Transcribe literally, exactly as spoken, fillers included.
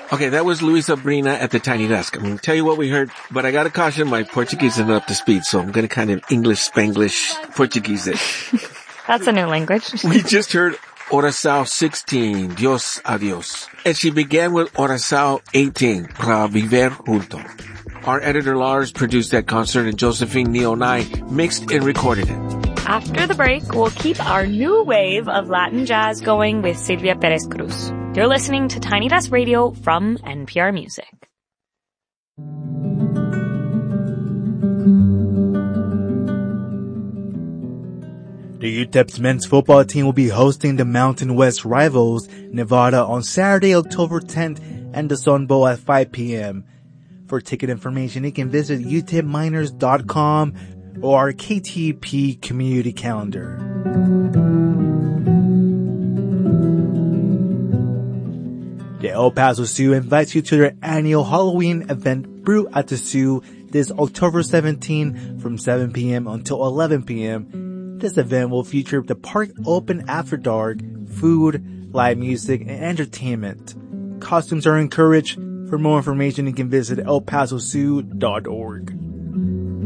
Okay, that was Luis Sabrina at the Tiny Desk. I'm going to tell you what we heard, but I got to caution my Portuguese isn't up to speed, so I'm going to kind of English, Spanglish, Portuguese it. That's a new language. We just heard Oração sixteen, Dios Adios. And she began with Oração eighteen, Pra Viver Junto. Our editor Lars produced that concert and Josephine Neonai mixed and recorded it. After the break, we'll keep our new wave of Latin jazz going with Silvia Perez Cruz. You're listening to Tiny Desk Radio from N P R Music. The U T E P's men's football team will be hosting the Mountain West Rivals, Nevada on Saturday, October tenth and the Sun Bowl at five p.m. For ticket information, you can visit U T E P miners dot com or our K T P community calendar. The El Paso Zoo invites you to their annual Halloween event, Brew at the Zoo, this October seventeenth from seven p.m. until eleven p.m. This event will feature the park open after dark, food, live music, and entertainment. Costumes are encouraged. For more information, you can visit el paso zoo dot org.